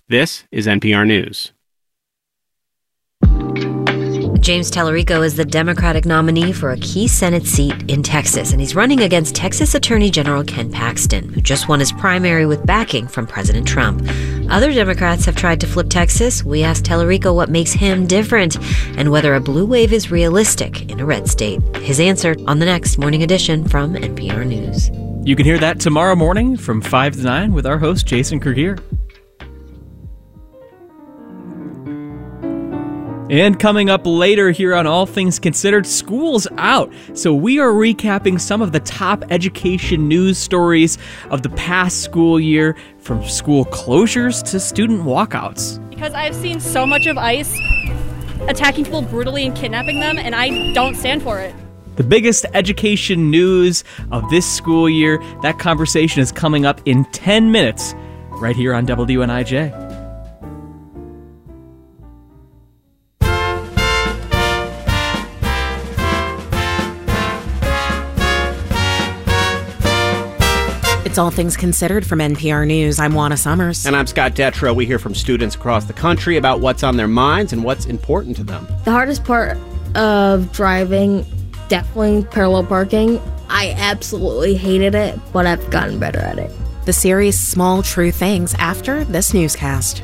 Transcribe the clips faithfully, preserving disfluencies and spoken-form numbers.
This is N P R News. James Tallarico is the Democratic nominee for a key Senate seat in Texas, and he's running against Texas Attorney General Ken Paxton, who just won his primary with backing from President Trump. Other Democrats have tried to flip Texas. We asked Tallarico what makes him different and whether a blue wave is realistic in a red state. His answer on the next Morning Edition from N P R News. You can hear that tomorrow morning from five to nine with our host, Jason Kergier. And coming up later here on All Things Considered, school's out. So we are recapping some of the top education news stories of the past school year, from school closures to student walkouts. Because I've seen so much of ICE attacking people brutally and kidnapping them, and I don't stand for it. The biggest education news of this school year, that conversation is coming up in ten minutes right here on W N I J. It's All Things Considered from N P R News. I'm Juana Summers. And I'm Scott Detrow. We hear from students across the country about what's on their minds and what's important to them. The hardest part of driving, definitely parallel parking. I absolutely hated it, but I've gotten better at it. The series Small True Things after this newscast.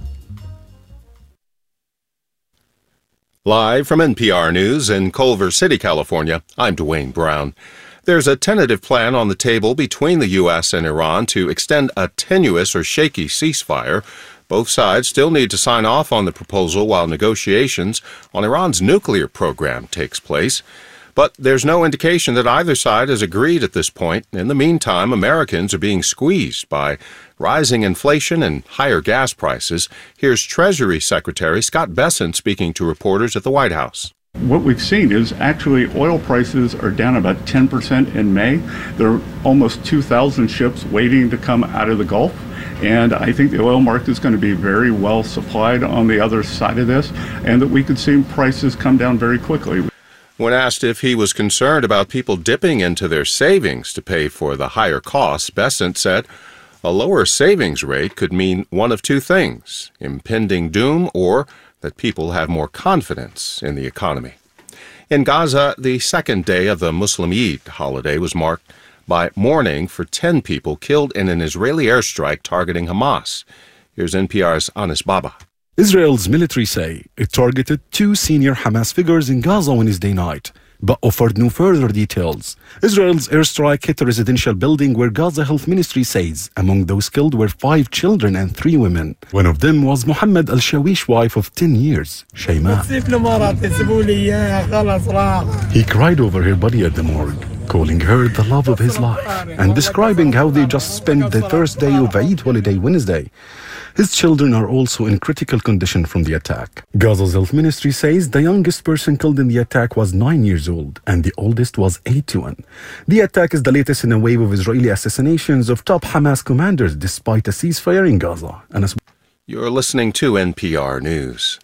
Live from N P R News in Culver City, California, I'm Dwayne Brown. There's a tentative plan on the table between the U S and Iran to extend a tenuous or shaky ceasefire. Both sides still need to sign off on the proposal while negotiations on Iran's nuclear program takes place. But there's no indication that either side has agreed at this point. In the meantime, Americans are being squeezed by rising inflation and higher gas prices. Here's Treasury Secretary Scott Bessent speaking to reporters at the White House. What we've seen is actually oil prices are down about ten percent in May. There are almost two thousand ships waiting to come out of the Gulf. And I think the oil market is going to be very well supplied on the other side of this, and that we could see prices come down very quickly. When asked if he was concerned about people dipping into their savings to pay for the higher costs, Bessent said a lower savings rate could mean one of two things: impending doom or that people have more confidence in the economy. In Gaza, the second day of the Muslim Eid holiday was marked by mourning for ten people killed in an Israeli airstrike targeting Hamas. Here's N P R's Anis Baba. Israel's military say it targeted two senior Hamas figures in Gaza Wednesday night, but offered no further details. Israel's airstrike hit a residential building where Gaza Health Ministry says among those killed were five children and three women. One of them was Mohammed al-Shawish wife of ten years, Shayma. He cried over her body at the morgue, calling her the love of his life, and describing how they just spent the first day of Eid holiday Wednesday. His children are also in critical condition from the attack. Gaza's health ministry says the youngest person killed in the attack was nine years old and the oldest was eighty-one. The attack is the latest in a wave of Israeli assassinations of top Hamas commanders despite a ceasefire in Gaza. And as You're listening to N P R News.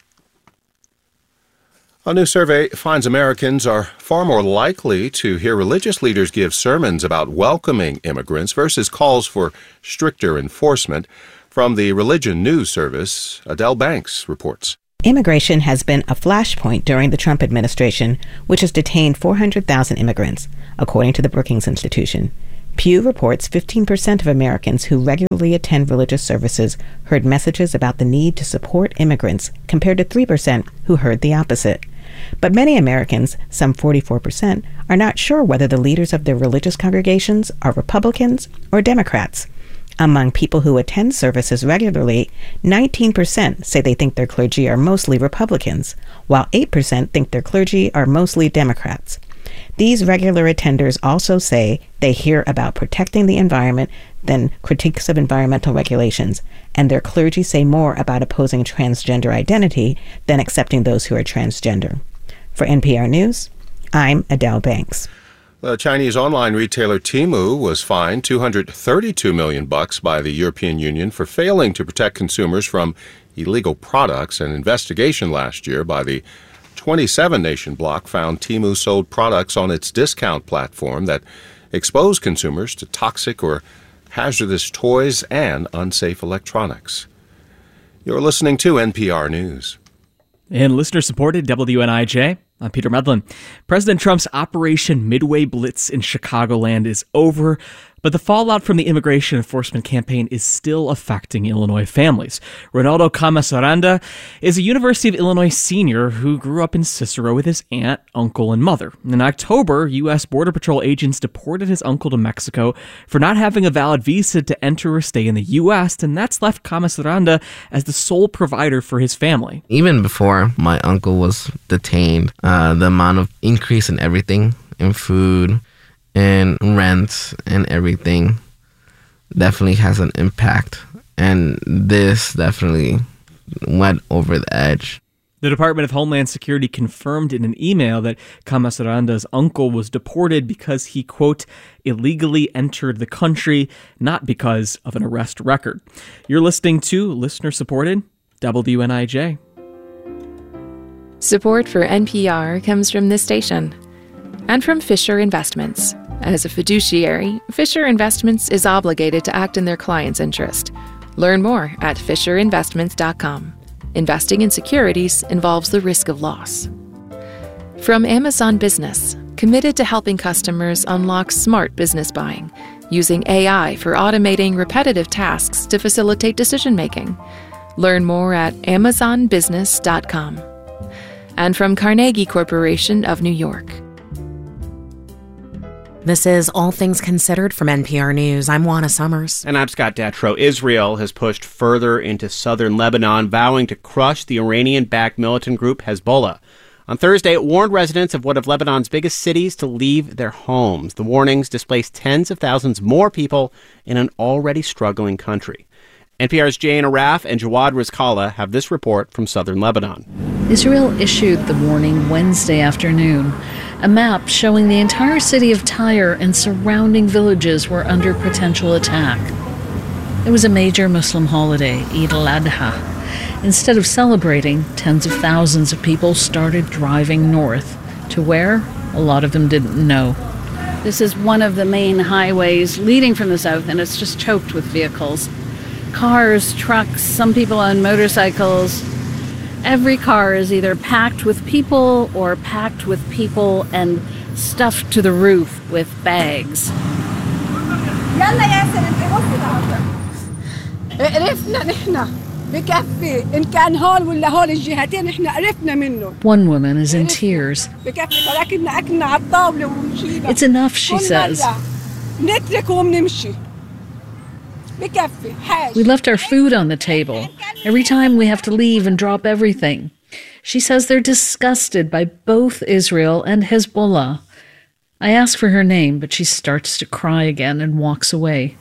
A new survey finds Americans are far more likely to hear religious leaders give sermons about welcoming immigrants versus calls for stricter enforcement. From the Religion News Service, Adele Banks reports. Immigration has been a flashpoint during the Trump administration, which has detained four hundred thousand immigrants, according to the Brookings Institution. Pew reports fifteen percent of Americans who regularly attend religious services heard messages about the need to support immigrants, compared to three percent who heard the opposite. But many Americans, some forty-four percent, are not sure whether the leaders of their religious congregations are Republicans or Democrats. Among people who attend services regularly, nineteen percent say they think their clergy are mostly Republicans, while eight percent think their clergy are mostly Democrats. These regular attenders also say they hear about protecting the environment than critiques of environmental regulations, and their clergy say more about opposing transgender identity than accepting those who are transgender. For N P R News, I'm Adele Banks. The Chinese online retailer Temu was fined two hundred thirty-two million bucks by the European Union for failing to protect consumers from illegal products. An investigation last year by the twenty-seven nation bloc found Temu sold products on its discount platform that exposed consumers to toxic or hazardous toys and unsafe electronics. You're listening to N P R News. And listener-supported W N I J, I'm Peter Medlin. President Trump's Operation Midway Blitz in Chicagoland is over, but the fallout from the immigration enforcement campaign is still affecting Illinois families. Ronaldo Camasaranda is a University of Illinois senior who grew up in Cicero with his aunt, uncle, and mother. In October, U S Border Patrol agents deported his uncle to Mexico for not having a valid visa to enter or stay in the U S, and that's left Camasaranda as the sole provider for his family. Even before my uncle was detained, uh, the amount of increase in everything, in food, and rent and everything definitely has an impact. And this definitely went over the edge. The Department of Homeland Security confirmed in an email that Camasaranda's uncle was deported because he, quote, illegally entered the country, not because of an arrest record. You're listening to listener-supported W N I J. Support for N P R comes from this station and from Fisher Investments. As a fiduciary, Fisher Investments is obligated to act in their client's interest. Learn more at fisher investments dot com. Investing in securities involves the risk of loss. From Amazon Business, committed to helping customers unlock smart business buying, using A I for automating repetitive tasks to facilitate decision-making. Learn more at amazon business dot com. And from Carnegie Corporation of New York. This is All Things Considered from N P R News. I'm Juana Summers. And I'm Scott Detrow. Israel has pushed further into southern Lebanon, vowing to crush the Iranian-backed militant group Hezbollah. On Thursday, it warned residents of one of Lebanon's biggest cities to leave their homes. The warnings displaced tens of thousands more people in an already struggling country. N P R's Jane Araf and Jawad Rizkallah have this report from southern Lebanon. Israel issued the warning Wednesday afternoon. A map showing the entire city of Tyre and surrounding villages were under potential attack. It was a major Muslim holiday, Eid al-Adha. Instead of celebrating, tens of thousands of people started driving north. To where? A lot of them didn't know. This is one of the main highways leading from the south, and it's just choked with vehicles. Cars, trucks, some people on motorcycles. Every car is either packed with people or packed with people and stuffed to the roof with bags. One woman is in tears. It's enough, she says. We left our food on the table. Every time we have to leave and drop everything. She says they're disgusted by both Israel and Hezbollah. I ask for her name, but she starts to cry again and walks away.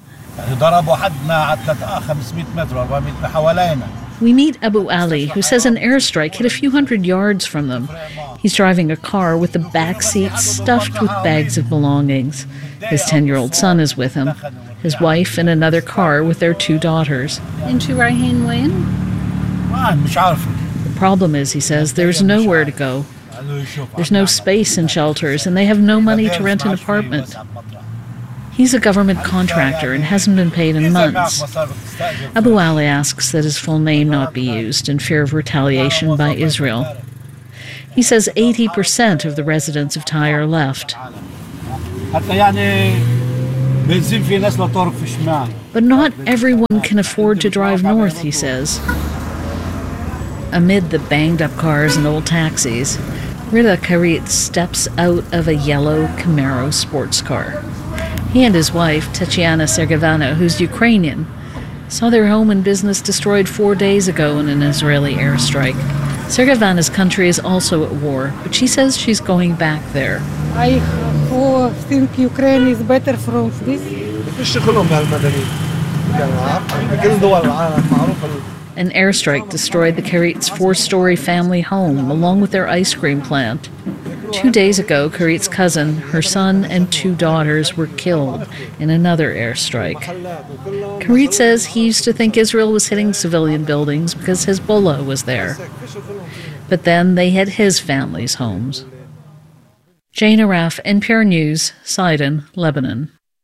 We meet Abu Ali, who says an airstrike hit a few hundred yards from them. He's driving a car with the back seat stuffed with bags of belongings. His ten-year-old son is with him. His wife in another car with their two daughters. The problem is, he says, there's nowhere to go. There's no space in shelters, and they have no money to rent an apartment. He's a government contractor and hasn't been paid in months. Abu Ali asks that his full name not be used in fear of retaliation by Israel. He says eighty percent of the residents of Tyre left. But not everyone can afford to drive north, he says. Amid the banged-up cars and old taxis, Rida Karit steps out of a yellow Camaro sports car. He and his wife, Tatiana Sergevana, who's Ukrainian, saw their home and business destroyed four days ago in an Israeli airstrike. Sergevana's country is also at war, but she says she's going back there. I think Ukraine is better from this. An airstrike destroyed the Karit's four-story family home, along with their ice cream plant. Two days ago, Karit's cousin, her son, and two daughters were killed in another airstrike. Karit says he used to think Israel was hitting civilian buildings because Hezbollah was there. But then they hit his family's homes. Jane Araf, N P R News, Sidon, Lebanon.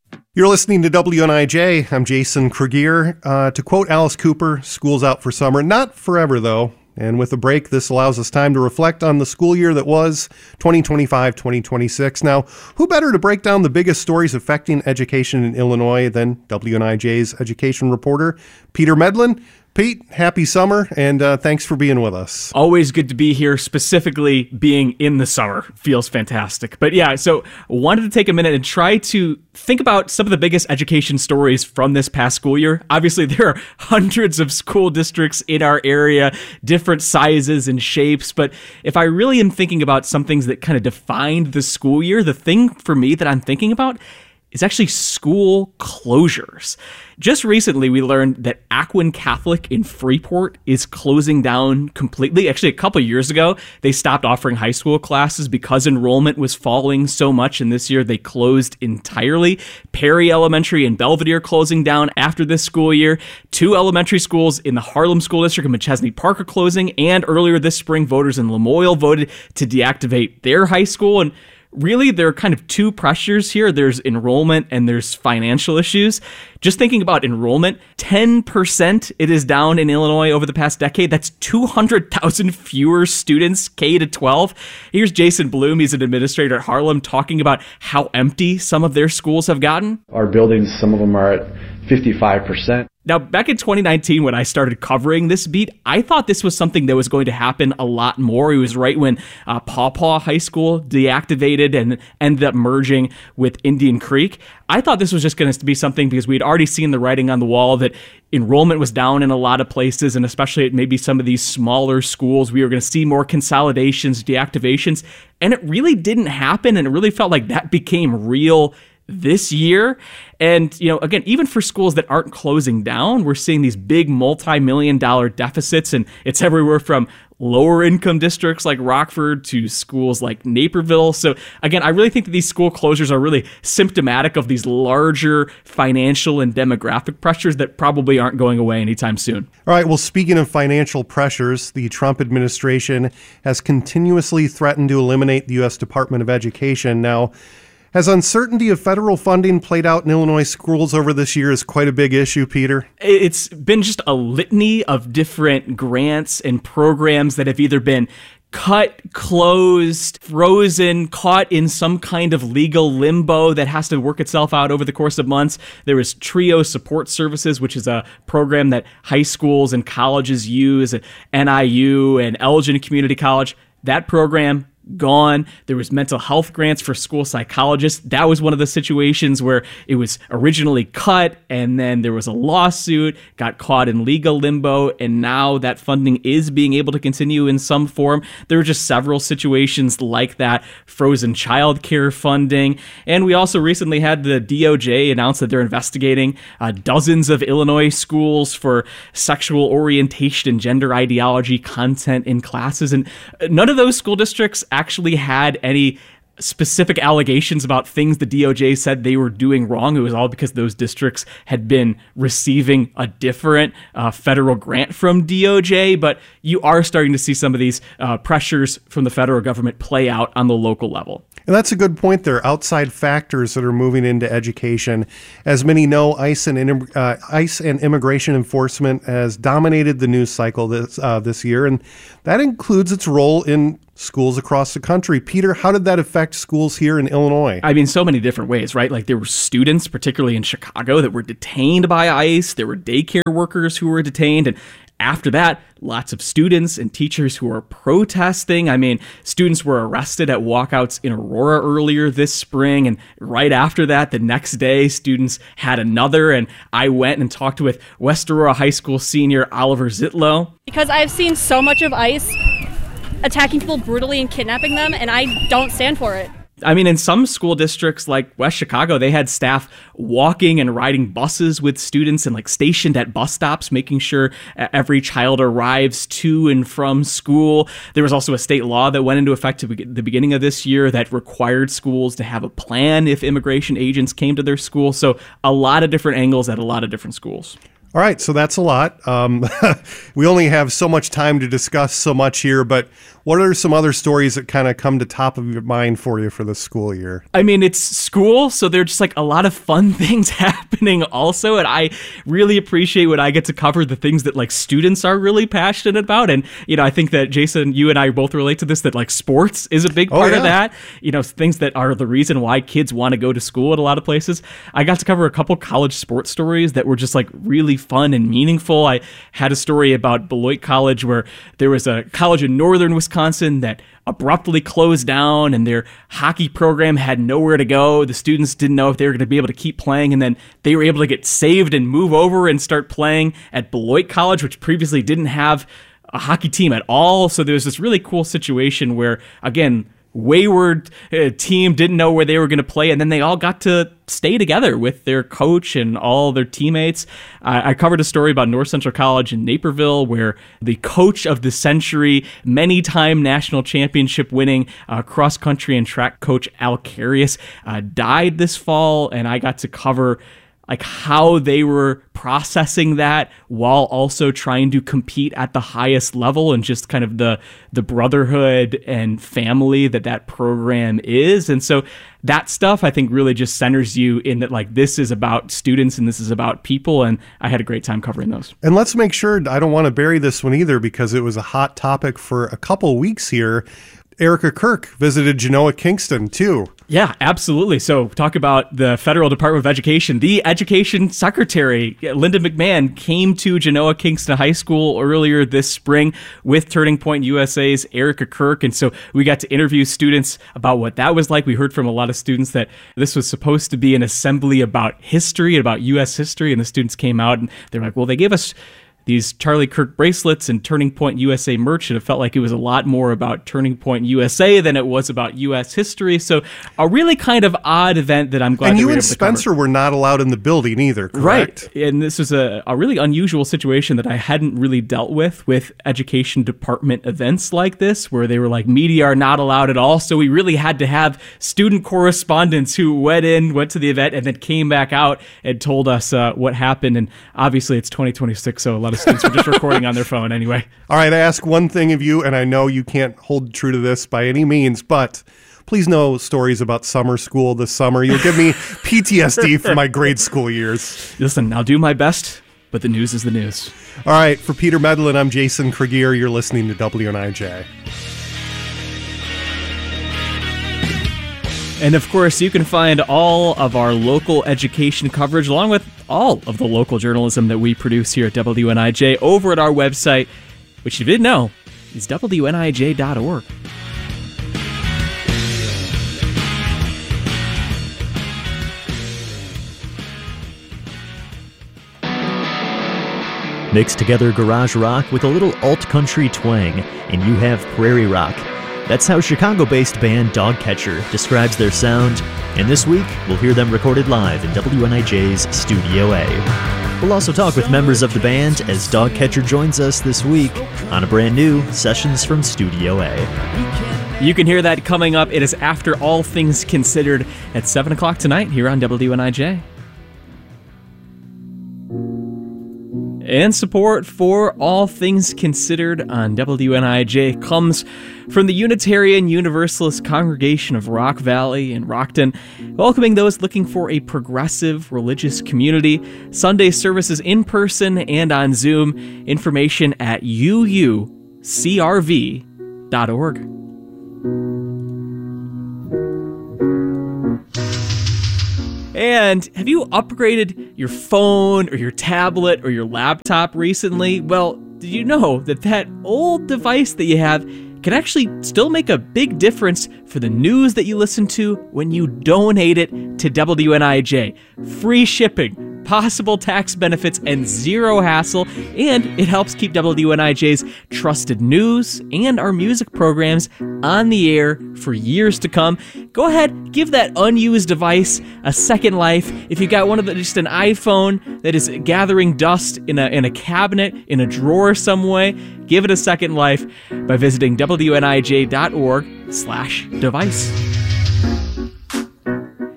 You're listening to W N I J. I'm Jason Krieger. Uh, to quote Alice Cooper, school's out for summer. Not forever, though. And with a break, this allows us time to reflect on the school year that was twenty twenty-five twenty twenty-six. Now, who better to break down the biggest stories affecting education in Illinois than W N I J's education reporter, Peter Medlin? Pete, happy summer, and uh, thanks for being with us. Always good to be here, specifically being in the summer. Feels fantastic. But yeah, so wanted to take a minute and try to think about some of the biggest education stories from this past school year. Obviously, there are hundreds of school districts in our area, different sizes and shapes. But if I really am thinking about some things that kind of defined the school year, the thing for me that I'm thinking about is actually school closures. Just recently, we learned that Acquin Catholic in Freeport is closing down completely. Actually, a couple years ago, they stopped offering high school classes because enrollment was falling so much, and this year they closed entirely. Perry Elementary and Belvedere closing down after this school year. Two elementary schools in the Harlem School District and Machesney Park are closing, and earlier this spring, voters in Lamoille voted to deactivate their high school. And really, there are kind of two pressures here. There's enrollment and there's financial issues. Just thinking about enrollment, ten percent it is down in Illinois over the past decade. That's two hundred thousand fewer students K to twelve. Here's Jason Bloom. He's an administrator at Harlem talking about how empty some of their schools have gotten. Our buildings, some of them are at fifty-five percent. Now, back in twenty nineteen, when I started covering this beat, I thought this was something that was going to happen a lot more. It was right when uh, Paw Paw High School deactivated and ended up merging with Indian Creek. I thought this was just going to be something because we had already seen the writing on the wall that enrollment was down in a lot of places, and especially at maybe some of these smaller schools, we were going to see more consolidations, deactivations, and it really didn't happen, and it really felt like that became real this year. And, you know, again, even for schools that aren't closing down, we're seeing these big multi-million dollar deficits, and it's everywhere from lower income districts like Rockford to schools like Naperville. So again, I really think that these school closures are really symptomatic of these larger financial and demographic pressures that probably aren't going away anytime soon. All right, well, speaking of financial pressures, the Trump administration has continuously threatened to eliminate the U S Department of Education. Now, has uncertainty of federal funding played out in Illinois schools over this year is quite a big issue, Peter? It's been just a litany of different grants and programs that have either been cut, closed, frozen, caught in some kind of legal limbo that has to work itself out over the course of months. There was TRIO Support Services, which is a program that high schools and colleges use, at N I U and Elgin Community College. That program gone. There was mental health grants for school psychologists. That was one of the situations where it was originally cut and then there was a lawsuit, got caught in legal limbo, and now that funding is being able to continue in some form. There were just several situations like that, frozen childcare funding. And we also recently had the D O J announce that they're investigating uh, dozens of Illinois schools for sexual orientation and gender ideology content in classes. And none of those school districts actually had any specific allegations about things the D O J said they were doing wrong. It was all because those districts had been receiving a different uh, federal grant from D O J. But you are starting to see some of these uh, pressures from the federal government play out on the local level. And that's a good point there. Outside factors that are moving into education. As many know, ICE and uh, ICE and immigration enforcement has dominated the news cycle this uh, this year, and that includes its role in schools across the country. Peter, how did that affect schools here in Illinois? I mean, so many different ways, right? Like there were students, particularly in Chicago, that were detained by ICE. There were daycare workers who were detained, and after that, lots of students and teachers who are protesting. I mean, students were arrested at walkouts in Aurora earlier this spring, and right after that, the next day, students had another, and I went and talked with West Aurora High School senior Oliver Zitlow. Because I've seen so much of ICE attacking people brutally and kidnapping them, and I don't stand for it. I mean, in some school districts like West Chicago, they had staff walking and riding buses with students and like stationed at bus stops, making sure every child arrives to and from school. There was also a state law that went into effect at the beginning of this year that required schools to have a plan if immigration agents came to their school. So a lot of different angles at a lot of different schools. All right, so that's a lot. Um, we only have so much time to discuss so much here, but what are some other stories that kind of come to top of your mind for you for the school year? I mean, it's school, so there's just like a lot of fun things happening also, and I really appreciate when I get to cover the things that like students are really passionate about. And, you know, I think that Jason, you and I both relate to this, that like sports is a big Oh, part yeah. of that. You know, things that are the reason why kids want to go to school at a lot of places. I got to cover a couple college sports stories that were just like really fun and meaningful. I had a story about Beloit College where there was a college in northern Wisconsin that abruptly closed down and their hockey program had nowhere to go. The students didn't know if they were going to be able to keep playing, and then they were able to get saved and move over and start playing at Beloit College, which previously didn't have a hockey team at all. So there was this really cool situation where, again, wayward uh, team didn't know where they were going to play, and then they all got to stay together with their coach and all their teammates. Uh, I covered a story about North Central College in Naperville where the coach of the century, many-time national championship winning uh, cross-country and track coach Al Carius uh, died this fall, and I got to cover like how they were processing that while also trying to compete at the highest level, and just kind of the the brotherhood and family that that program is. And so that stuff, I think, really just centers you in that, like, this is about students and this is about people. And I had a great time covering those. And let's make sure, I don't want to bury this one either because it was a hot topic for a couple weeks here. Erica Kirk visited Genoa Kingston, too. Yeah, absolutely. So talk about the Federal Department of Education. The Education Secretary, Linda McMahon, came to Genoa Kingston High School earlier this spring with Turning Point U S A's Erica Kirk. And so we got to interview students about what that was like. We heard from a lot of students that this was supposed to be an assembly about history, about U S history. And the students came out and they're like, well, they gave us these Charlie Kirk bracelets and Turning Point U S A merch, and it felt like it was a lot more about Turning Point U S A than it was about U S history. So a really kind of odd event that I'm glad And that you we were and able to Spencer cover. were not allowed in the building either, correct? Right. And this was a, a really unusual situation that I hadn't really dealt with with education department events like this, where they were like, media are not allowed at all. So we really had to have student correspondents who went in, went to the event, and then came back out and told us uh, what happened. And obviously it's twenty twenty-six, so a lot of students were just recording on their phone anyway. All right, I ask one thing of you, and I know you can't hold true to this by any means, but please no stories about summer school this summer. You'll give me P T S D from my grade school years. Listen, I'll do my best, but the news is the news. All right, for Peter Medlin, I'm Jason Krieger. You're listening to W N I J. And of course, you can find all of our local education coverage, along with all of the local journalism that we produce here at W N I J, over at our website, which if you didn't know, is W N I J dot org. Mix together garage rock with a little alt-country twang, and you have prairie rock. That's how Chicago-based band Dogcatcher describes their sound, and this week we'll hear them recorded live in W N I J's Studio A. We'll also talk with members of the band as Dogcatcher joins us this week on a brand new Sessions from Studio A. You can hear that coming up. It is After All Things Considered at seven o'clock tonight here on W N I J. And support for All Things Considered on W N I J comes from the Unitarian Universalist Congregation of Rock Valley in Rockton, welcoming those looking for a progressive religious community. Sunday services in person and on Zoom. Information at U U C R V dot org. And have you upgraded your phone or your tablet or your laptop recently? Well, did you know that that old device that you have can actually still make a big difference for the news that you listen to when you donate it to W N I J? Free shipping, possible tax benefits, and zero hassle. And it helps keep W N I J's trusted news and our music programs on the air for years to come. Go ahead, give that unused device a second life. If you got one of the, just an iPhone that is gathering dust in a in a cabinet, in a drawer some way, give it a second life by visiting W N I J dot org slash device.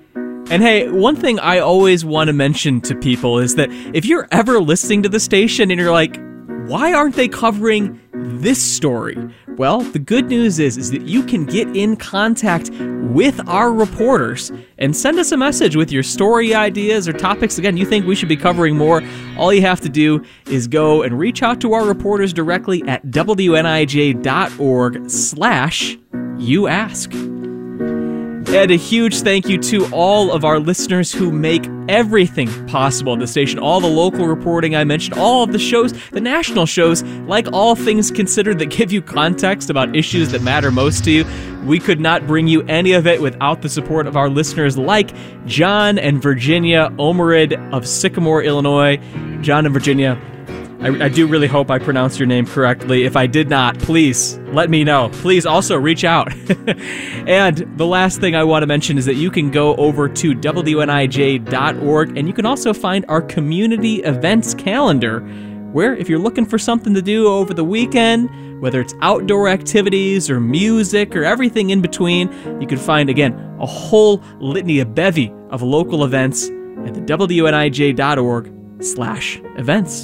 And hey, one thing I always want to mention to people is that if you're ever listening to the station and you're like, why aren't they covering this story? Well, the good news is, is that you can get in contact with our reporters and send us a message with your story ideas or topics, again, you think we should be covering more. All you have to do is go and reach out to our reporters directly at W N I J dot org slash you ask. And a huge thank you to all of our listeners who make everything possible at the station. All the local reporting I mentioned, all of the shows, the national shows, like All Things Considered, that give you context about issues that matter most to you. We could not bring you any of it without the support of our listeners like John and Virginia Omerid of Sycamore, Illinois. John and Virginia, I, I do really hope I pronounced your name correctly. If I did not, please let me know. Please also reach out. And the last thing I want to mention is that you can go over to W N I J dot org and you can also find our community events calendar, where if you're looking for something to do over the weekend, whether it's outdoor activities or music or everything in between, you can find, again, a whole litany, a bevy of local events at the W N I J dot org slash events.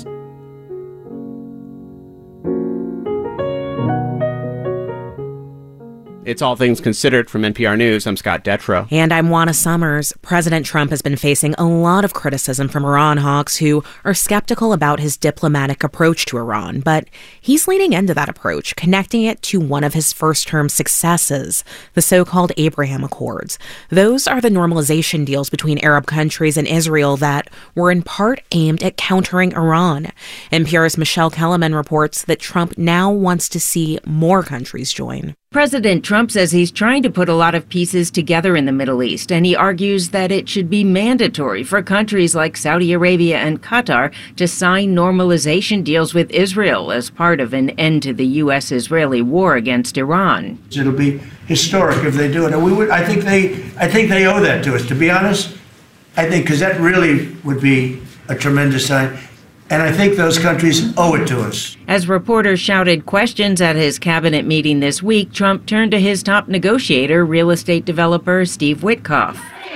It's All Things Considered from N P R News. I'm Scott Detrow. And I'm Juana Summers. President Trump has been facing a lot of criticism from Iran hawks who are skeptical about his diplomatic approach to Iran. But he's leaning into that approach, connecting it to one of his first-term successes, the so-called Abraham Accords. Those are the normalization deals between Arab countries and Israel that were in part aimed at countering Iran. N P R's Michelle Kellerman reports that Trump now wants to see more countries join. President Trump says he's trying to put a lot of pieces together in the Middle East, and he argues that it should be mandatory for countries like Saudi Arabia and Qatar to sign normalization deals with Israel as part of an end to the U S Israeli war against Iran. It'll be historic if they do it, and we would. I think they. I think they owe that to us. To be honest, I think because that really would be a tremendous sign. And I think those countries owe it to us. As reporters shouted questions at his cabinet meeting this week, Trump turned to his top negotiator, real estate developer Steve Witkoff.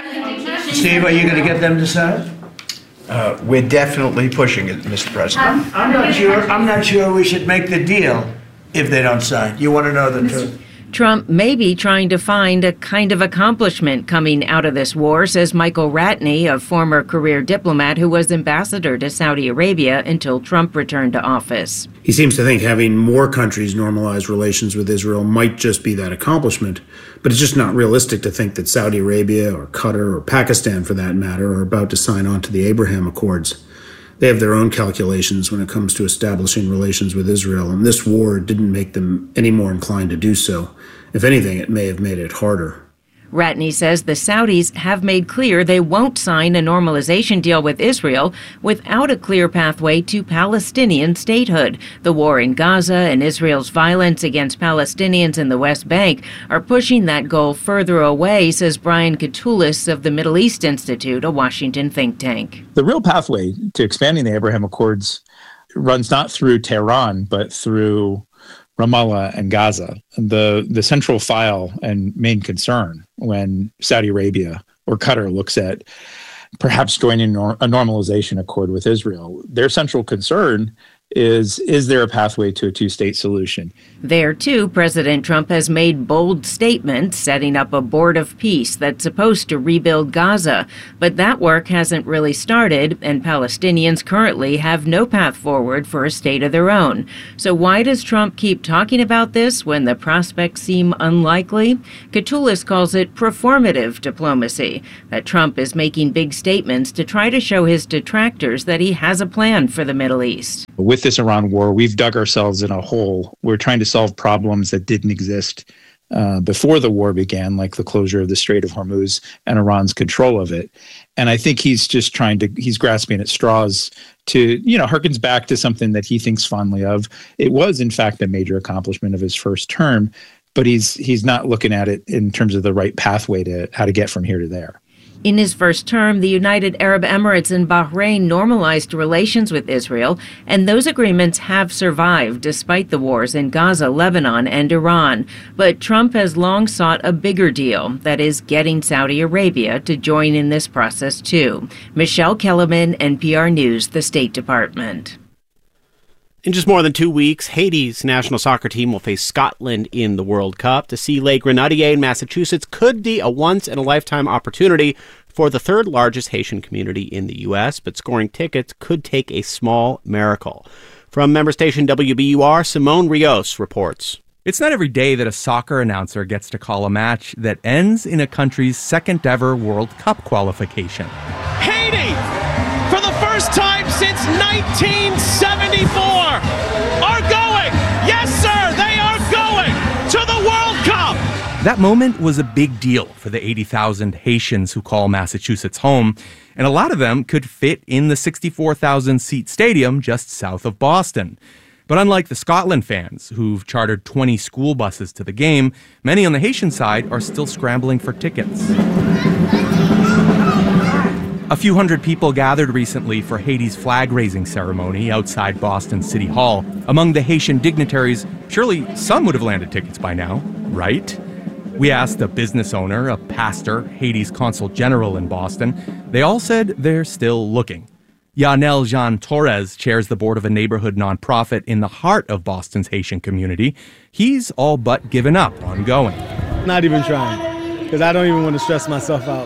Steve, are you going to get them to sign? Uh, we're definitely pushing it, Mister President. I'm, I'm not sure. I'm not sure we should make the deal if they don't sign. You want to know the truth? Trump may be trying to find a kind of accomplishment coming out of this war, says Michael Ratney, a former career diplomat who was ambassador to Saudi Arabia until Trump returned to office. He seems to think having more countries normalize relations with Israel might just be that accomplishment, but it's just not realistic to think that Saudi Arabia or Qatar or Pakistan, for that matter, are about to sign on to the Abraham Accords. They have their own calculations when it comes to establishing relations with Israel, and this war didn't make them any more inclined to do so. If anything, it may have made it harder. Ratney says the Saudis have made clear they won't sign a normalization deal with Israel without a clear pathway to Palestinian statehood. The war in Gaza and Israel's violence against Palestinians in the West Bank are pushing that goal further away, says Brian Katulis of the Middle East Institute, a Washington think tank. The real pathway to expanding the Abraham Accords runs not through Tehran, but through Ramallah and Gaza. The the central file and main concern when Saudi Arabia or Qatar looks at perhaps joining a normalization accord with Israel, their central concern is, is there a pathway to a two-state solution? There, too, President Trump has made bold statements, setting up a board of peace that's supposed to rebuild Gaza. But that work hasn't really started, and Palestinians currently have no path forward for a state of their own. So why does Trump keep talking about this when the prospects seem unlikely? Katulis calls it performative diplomacy, that Trump is making big statements to try to show his detractors that he has a plan for the Middle East. With this Iran war, we've dug ourselves in a hole. We're trying to solve problems that didn't exist uh, before the war began, like the closure of the Strait of Hormuz and Iran's control of it. And I think he's just trying to, he's grasping at straws to, you know, harkens back to something that he thinks fondly of. It was, in fact, a major accomplishment of his first term, but he's he's not looking at it in terms of the right pathway to how to get from here to there. In his first term, the United Arab Emirates and Bahrain normalized relations with Israel, and those agreements have survived despite the wars in Gaza, Lebanon, and Iran. But Trump has long sought a bigger deal, that is, getting Saudi Arabia to join in this process too. Michelle Kellerman, N P R News, the State Department. In just more than two weeks, Haiti's national soccer team will face Scotland in the World Cup. To see Les Grenadiers in Massachusetts could be a once-in-a-lifetime opportunity for the third-largest Haitian community in the U S, but scoring tickets could take a small miracle. From member station W B U R, Simone Rios reports. It's not every day that a soccer announcer gets to call a match that ends in a country's second-ever World Cup qualification. Haiti, for the first time since nineteen seventy-four, are going. Yes, sir, they are going to the World Cup. That moment was a big deal for the eighty thousand Haitians who call Massachusetts home, and a lot of them could fit in the sixty-four thousand seat stadium just south of Boston. But unlike the Scotland fans, who've chartered twenty school buses to the game, many on the Haitian side are still scrambling for tickets. A few hundred people gathered recently for Haiti's flag-raising ceremony outside Boston City Hall. Among the Haitian dignitaries, surely some would have landed tickets by now, right? We asked a business owner, a pastor, Haiti's consul general in Boston. They all said they're still looking. Yanel Jean Torres chairs the board of a neighborhood nonprofit in the heart of Boston's Haitian community. He's all but given up on going. Not even trying, because I don't even want to stress myself out.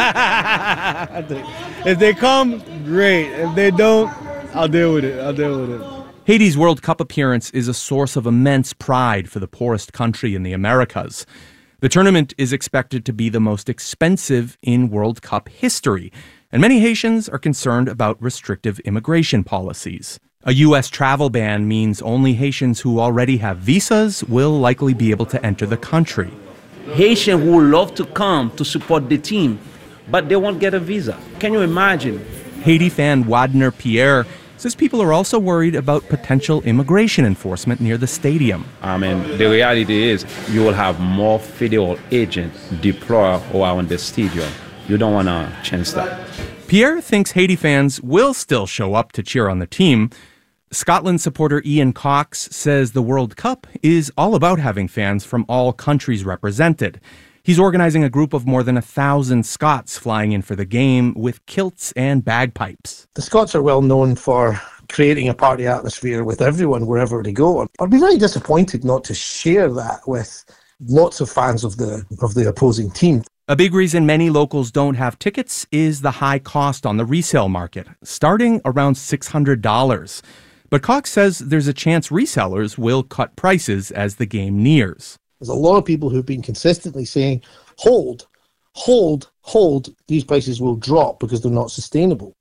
If they come, great. If they don't, I'll deal with it. I'll deal with it. Haiti's World Cup appearance is a source of immense pride for the poorest country in the Americas. The tournament is expected to be the most expensive in World Cup history, and many Haitians are concerned about restrictive immigration policies. A U S travel ban means only Haitians who already have visas will likely be able to enter the country. Haitians would love to come to support the team, but they won't get a visa. Can you imagine? Haiti fan Wadner Pierre says people are also worried about potential immigration enforcement near the stadium. I mean, the reality is you will have more federal agents deployed around the stadium. You don't want to chance that. Pierre thinks Haiti fans will still show up to cheer on the team. Scotland supporter Ian Cox says the World Cup is all about having fans from all countries represented. He's organizing a group of more than a thousand Scots flying in for the game with kilts and bagpipes. The Scots are well known for creating a party atmosphere with everyone wherever they go. I'd be very disappointed not to share that with lots of fans of the of the opposing team. A big reason many locals don't have tickets is the high cost on the resale market, starting around six hundred dollars. But Cox says there's a chance resellers will cut prices as the game nears. There's a lot of people who've been consistently saying, hold, hold, hold, these prices will drop because they're not sustainable.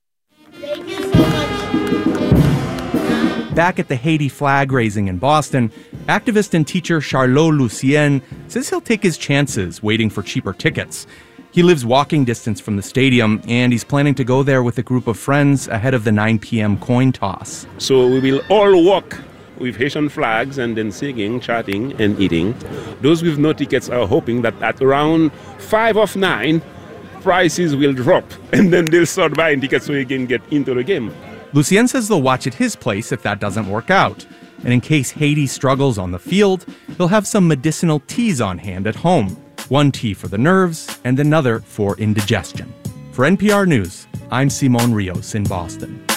Back at the Haiti flag raising in Boston, activist and teacher Charlot Lucien says he'll take his chances waiting for cheaper tickets. He lives walking distance from the stadium, and he's planning to go there with a group of friends ahead of the nine p.m. coin toss. So we will all walk with Haitian flags and then singing, chatting, and eating. Those with no tickets are hoping that at around five of nine, prices will drop, and then they'll start buying tickets so we can get into the game. Lucien says they'll watch at his place if that doesn't work out. And in case Haiti struggles on the field, he'll have some medicinal teas on hand at home. One tea for the nerves and another for indigestion. For N P R News, I'm Simone Rios in Boston.